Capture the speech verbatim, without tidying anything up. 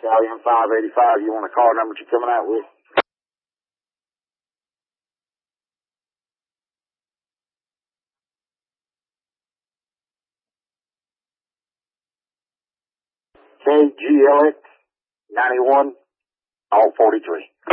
Stallion five eighty-five, you want a car number you're coming out with? K G L X ninety-one, all forty-three.